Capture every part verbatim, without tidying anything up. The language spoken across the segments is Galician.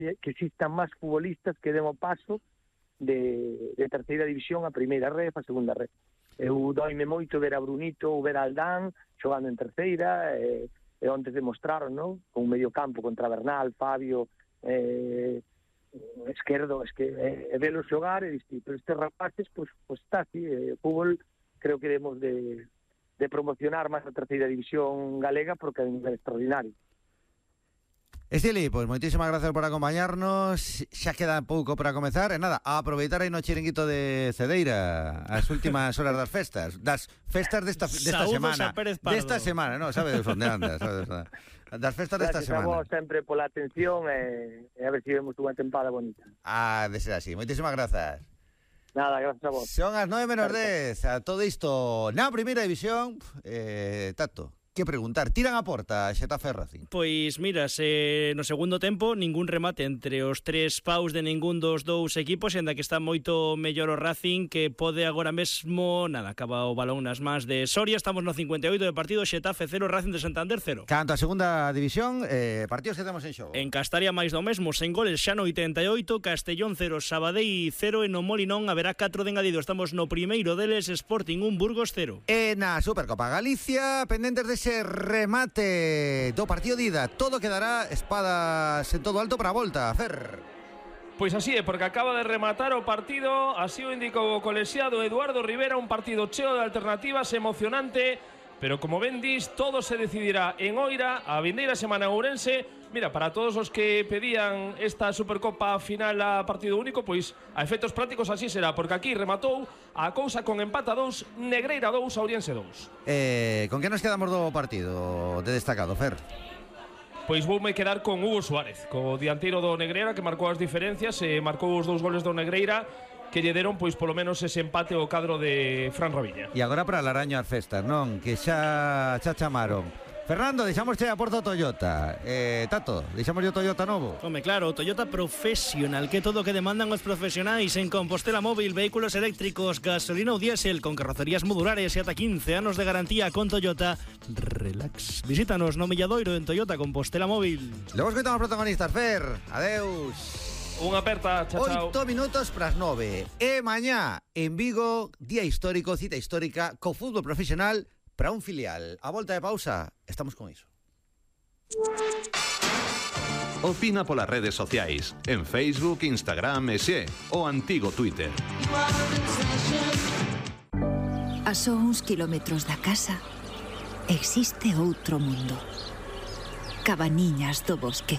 que existan máis futbolistas que den o paso de, de terceira división a primeira ref, a segunda ref. Eu doime moito ver a Brunito ou ver a Aldán xogando en terceira, e, e onde demostraron, non? Con un medio campo contra Bernal, Fabio, eh, Esquerdo, es que eh, velos xogar e diste, pero estes rapaces, pois, pues, pues está así, eh, o fútbol creo que debemos de, de promocionar máis a terceira división galega porque é un nivel extraordinario. Estili, pois moitísimas gracias por acompañarnos. Xa queda pouco para comezar. E nada, a aproveitar aí no chiringuito de Cedeira as últimas horas das festas. Das festas desta, desta semana. Desta semana, non, sabes onde andas, sabes? Das festas desta semana. Gracias a vos sempre pola atención e, e a ver se si vemos unha tempada bonita. Ah, de ser así. Moitísimas grazas. Nada, gracias a vos. Son as nove menos dez. A todo isto na primeira división, eh, Tato, que preguntar, tiran a porta a Xetafe e Racing? Pois mira, se no segundo tempo ningún remate entre os tres paus de ningún dos dous equipos, enda que está moito mellor o Racing, que pode agora mesmo, nada, acaba o balón nas mans de Soria. Estamos no cincuenta e oito de partido, Xetafe cero, Racing de Santander cero. Canto a segunda división, eh, partidos que temos en xogo. En Castaria máis do mesmo, sen goles xa no oitenta e oito, Castellón cero, Sabadell cero, e no Molinón haberá catro de engadido. Estamos no primeiro deles, Sporting un, Burgos cero. E na Supercopa Galicia, pendentes de ese remate do partido de ida, todo quedará espadas en todo alto para a volta, Fer. Pois así é, porque acaba de rematar o partido, así o indicou o colexiado Eduardo Rivera, un partido cheo de alternativas, emocionante, pero como ben dis, todo se decidirá en Oira, a vindeira semana en Ourense. Mira, para todos os que pedían esta Supercopa final a partido único, pois a efectos prácticos así será, porque aquí rematou a cousa con empate a dous, Negreira dous, Ourense dous. Eh, con que nos quedamos do partido de destacado, Fer? Pois voume quedar con Hugo Suárez, co dianteiro do Negreira, que marcou as diferencias e marcou os dous goles do Negreira, que lle deron pois polo menos ese empate ao cadro de Fran Raviña. E agora para Laraño as festas, non? Que xa xa chamaron. Fernando, deixamos che a porta o Toyota. Eh, Tato, deixamos o Toyota novo. Home, claro, o Toyota Professional, que todo o que demandan os profesionais en Compostela Móvil, vehículos eléctricos, gasolina ou diésel, con carrocerías modulares e ata quince anos de garantía con Toyota. Relax. Visítanos no Milladoiro en Toyota Compostela Móvil. Logo escoitamos protagonistas, Fer. Adeus. Unha aperta, chao, chao. Oito minutos pras nove. E mañá, en Vigo, día histórico, cita histórica, co fútbol profesional para un filial. A volta de pausa, estamos con iso. Opina polas redes sociais, en Facebook, Instagram e xe, o antigo Twitter. A só uns kilómetros da casa existe outro mundo. Cabaniñas do Bosque.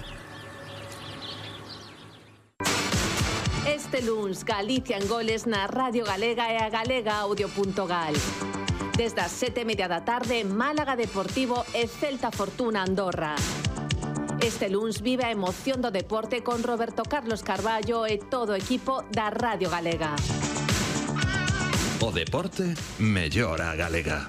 Este luns, Galicia en goles na Radio Galega e a galega audio punto gal. Desde as sete e media da tarde, Málaga Deportivo e Celta Fortuna Andorra. Este luns vive a emoción do deporte con Roberto Carlos Carballo e todo o equipo da Radio Galega. O deporte mellora a galega.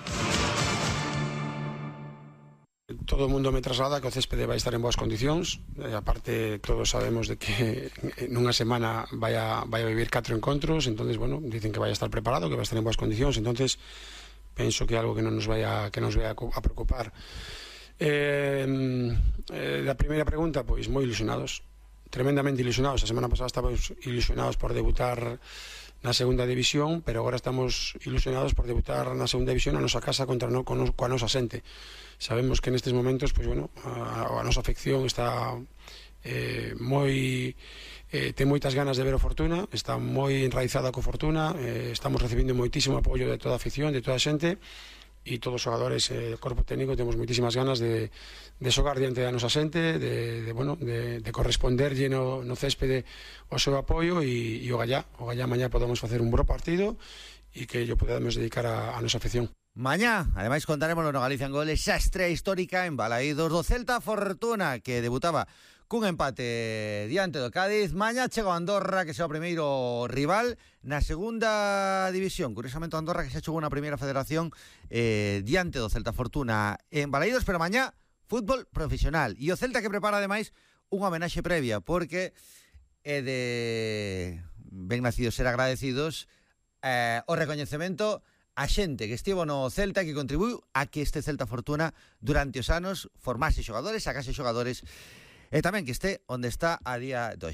Todo o mundo me traslada que o céspede vai estar en boas condicións, e aparte todos sabemos de que nunha semana vai a, vai a vivir catro encontros, entonces bueno, dicen que vai a estar preparado, que vai a estar en boas condicións, entonces penso que é algo que non nos vai a, que nos vai a, a preocupar. Eh, eh, da primeira pregunta, pois moi ilusionados, tremendamente ilusionados. A semana pasada estábamos ilusionados por debutar na segunda división, pero agora estamos ilusionados por debutar na segunda división a nosa casa contra no, con, coa nosa xente. Sabemos que nestes momentos, pois bueno, a, a nosa afección está eh, moi eh, ten moitas ganas de ver o Fortuna, está moi enraizada co Fortuna, eh, estamos recibindo moitísimo apoio de toda a afición, de toda a xente, e todos os xogadores e eh, corpo técnico temos moitísimas ganas de, de xogar diante da nosa xente, de, de, bueno, de, de corresponderlle no, no céspede o seu apoio, e, e o gallá, o gallá mañá podemos facer un bo partido e que yo podemos dedicar a, a nosa afición. Mañá, ademais, contaremos no Galicia en goles xa estrela histórica en Balaídos do Celta Fortuna, que debutaba cun empate diante do Cádiz. Mañá chega o Andorra, que xa o primeiro rival na segunda división. Curiosamente o Andorra, que xa chegou na primeira federación eh, diante do Celta Fortuna en Balaídos, pero mañá fútbol profesional. E o Celta que prepara ademais unha homenaxe previa, porque é de ben nacidos ser agradecidos eh, o recoñecemento a xente que estivo no Celta, que contribuiu a que este Celta Fortuna durante os anos formase xogadores, sacase xogadores E tamén que este onde está a día de hoxe.